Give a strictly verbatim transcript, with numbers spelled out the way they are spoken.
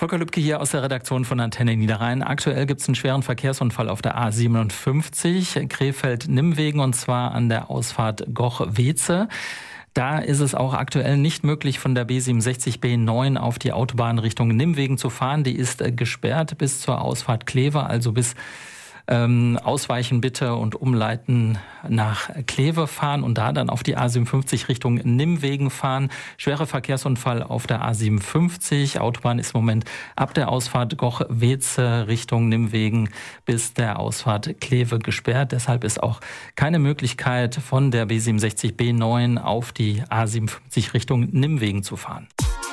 Volker Lübcke hier aus der Redaktion von Antenne Niederrhein. Aktuell gibt es einen schweren Verkehrsunfall auf der A siebenundfünfzig Krefeld-Nimwegen, und zwar an der Ausfahrt Goch-Weze. Da ist es auch aktuell nicht möglich, von der B siebenundsechzig B neun auf die Autobahn Richtung Nimwegen zu fahren. Die ist gesperrt bis zur Ausfahrt Kleve, also bis Ähm, ausweichen bitte und umleiten nach Kleve fahren und da dann auf die A siebenundfünfzig Richtung Nimwegen fahren. Schwerer Verkehrsunfall auf der A siebenundfünfzig. Autobahn ist im Moment ab der Ausfahrt Goch-Weze Richtung Nimwegen bis der Ausfahrt Kleve gesperrt. Deshalb ist auch keine Möglichkeit, von der B siebenundsechzig B neun auf die A siebenundfünfzig Richtung Nimwegen zu fahren.